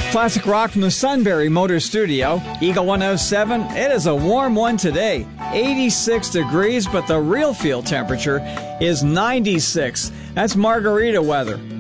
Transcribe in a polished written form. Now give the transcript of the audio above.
Classic rock from the Sunbury Motor Studio. Eagle 107, it is a warm one today. 86 degrees, but the real field temperature is 96. That's margarita weather.